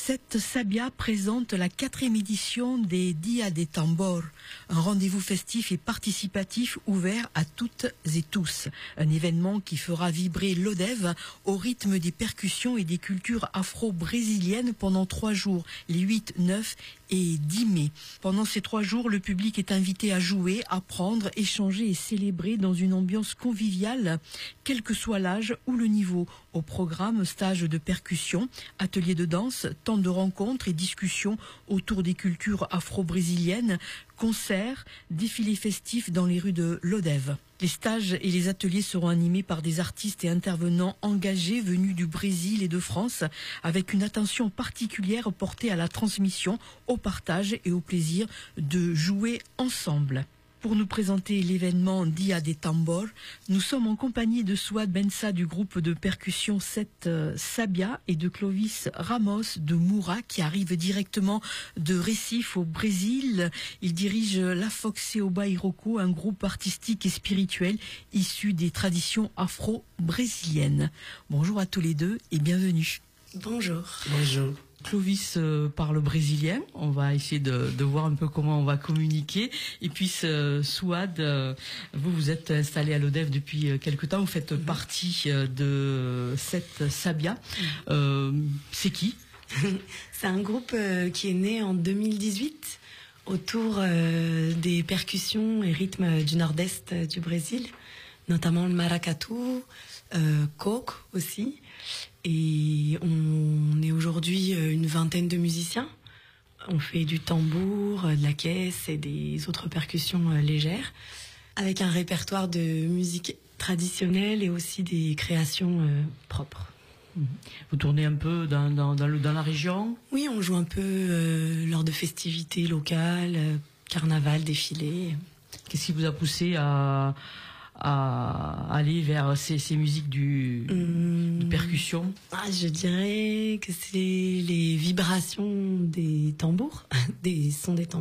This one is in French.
Cette Sabia présente la 4e édition des Dia de Tambor, un rendez-vous festif et participatif ouvert à toutes et tous. Un événement qui fera vibrer l'Odève au rythme des percussions et des cultures afro-brésiliennes pendant 3 jours, les 8, 9 et 10 mai. Pendant ces 3 jours, le public est invité à jouer, apprendre, échanger et célébrer dans une ambiance conviviale, quel que soit l'âge ou le niveau. Au programme, stage de percussion, ateliers de danse, temps de rencontres et discussions autour des cultures afro-brésiliennes, concerts, défilés festifs dans les rues de l'Odève. Les stages et les ateliers seront animés par des artistes et intervenants engagés venus du Brésil et de France, avec une attention particulière portée à la transmission, au partage et au plaisir de jouer ensemble. Pour nous présenter l'événement Dia de Tambor, nous sommes en compagnie de Souad Bensa du groupe de percussion 7 Sabia et de Clovis Ramos de Moura qui arrive directement de Recife au Brésil. Il dirige la Foxé Bairoko, un groupe artistique et spirituel issu des traditions afro-brésiliennes. Bonjour à tous les deux et bienvenue. Bonjour. Bonjour. Clovis parle brésilien, on va essayer de voir un peu comment on va communiquer. Et puis Souad, vous êtes installé à l'Odève depuis quelque temps, vous faites partie de cette Sabia. C'est qui? C'est un groupe qui est né en 2018 autour des percussions et rythmes du nord-est du Brésil, notamment le maracatu, coke aussi. Et on est aujourd'hui une vingtaine de musiciens. On fait du tambour, de la caisse et des autres percussions légères, avec un répertoire de musique traditionnelle et aussi des créations propres. Vous tournez un peu dans la région? Oui, on joue un peu lors de festivités locales, carnaval, défilés. Qu'est-ce qui vous a poussé à aller vers ces musiques de percussion? Je dirais que c'est les vibrations des tambours, des sons des tambours.